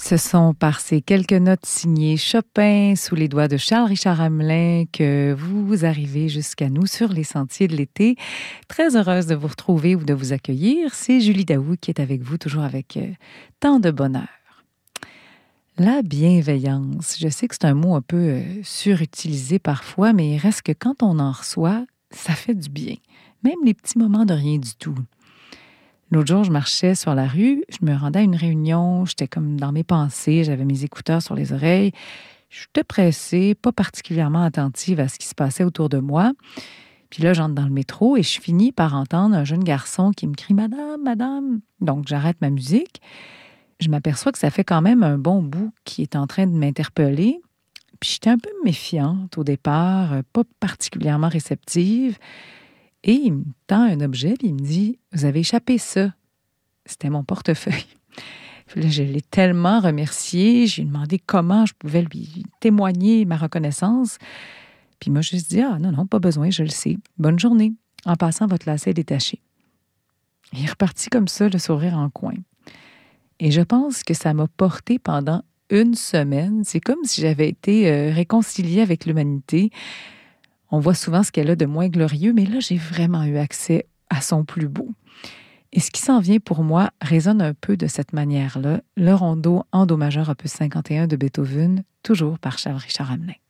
Ce sont par ces quelques notes signées Chopin sous les doigts de Charles-Richard Hamelin que vous arrivez jusqu'à nous sur les sentiers de l'été. Très heureuse de vous retrouver ou de vous accueillir. C'est Julie Daoust qui est avec vous, toujours avec tant de bonheur. La bienveillance, je sais que c'est un mot un peu surutilisé parfois, mais il reste que quand on en reçoit, ça fait du bien. Même les petits moments de rien du tout. L'autre jour, je marchais sur la rue, je me rendais à une réunion, j'étais comme dans mes pensées, j'avais mes écouteurs sur les oreilles. J'étais pressée, pas particulièrement attentive à ce qui se passait autour de moi. Puis là, j'entre dans le métro et je finis par entendre un jeune garçon qui me crie « Madame, madame ». Donc, j'arrête ma musique. Je m'aperçois que ça fait quand même un bon bout qui est en train de m'interpeller. Puis j'étais un peu méfiante au départ, pas particulièrement réceptive. Et il me tend un objet, puis il me dit « Vous avez échappé ça. » C'était mon portefeuille. Puis là, je l'ai tellement remercié. J'ai demandé comment je pouvais lui témoigner ma reconnaissance. Puis il m'a juste dit « Ah non, pas besoin, je le sais. Bonne journée. En passant, votre lacet est détaché. » Il est reparti comme ça, le sourire en coin. Et je pense que ça m'a porté pendant une semaine. C'est comme si j'avais été réconciliée avec l'humanité. On voit souvent ce qu'elle a de moins glorieux, mais là, j'ai vraiment eu accès à son plus beau. Et ce qui s'en vient pour moi résonne un peu de cette manière-là. Le rondo en do majeur opus 51 de Beethoven, toujours par Charles-Richard Hamelin.